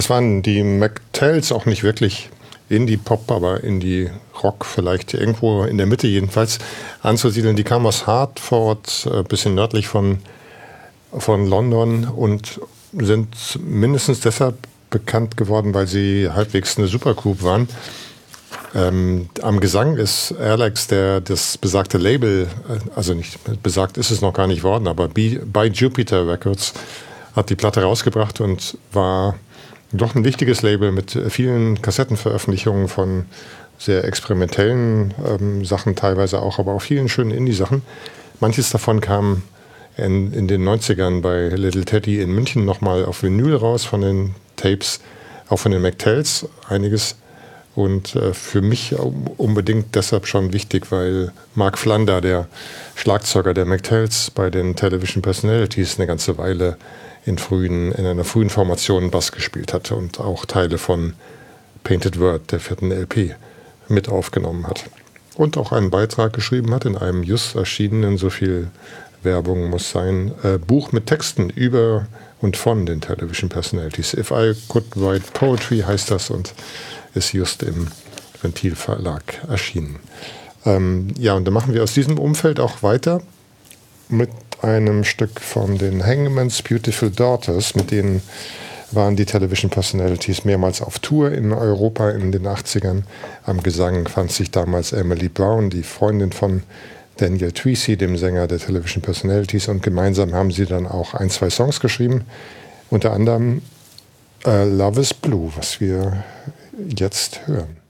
Das waren die McTells, auch nicht wirklich Indie-Pop, aber Indie-Rock vielleicht irgendwo in der Mitte jedenfalls anzusiedeln. Die kamen aus Hartford, ein bisschen nördlich von London und sind mindestens deshalb bekannt geworden, weil sie halbwegs eine Supergroup waren. Am Gesang ist Alex, der das besagte Label, also nicht besagt ist es noch gar nicht worden, aber bei Jupiter Records hat die Platte rausgebracht und war doch ein wichtiges Label mit vielen Kassettenveröffentlichungen von sehr experimentellen Sachen teilweise auch, aber auch vielen schönen Indie-Sachen. Manches davon kam in den 90ern bei Little Teddy in München nochmal auf Vinyl raus von den Tapes, auch von den McTells, einiges. Und für mich unbedingt deshalb schon wichtig, weil Mark Flander, der Schlagzeuger der McTells bei den Television Personalities, eine ganze Weile in einer frühen Formation Bass gespielt hat und auch Teile von Painted Word, der 4. LP, mit aufgenommen hat. Und auch einen Beitrag geschrieben hat in einem just erschienenen, so viel Werbung muss sein, Buch mit Texten über und von den Television Personalities. If I Could Write Poetry heißt das und ist just im Ventil Verlag erschienen. Ja, und dann machen wir aus diesem Umfeld auch weiter mit einem Stück von den Hangman's Beautiful Daughters. Mit denen waren die Television Personalities mehrmals auf Tour in Europa in den 80ern. Am Gesang fand sich damals Emily Brown, die Freundin von Daniel Tweesey, dem Sänger der Television Personalities. Und gemeinsam haben sie dann auch 1, 2 Songs geschrieben. Unter anderem Love is Blue, was wir jetzt hören.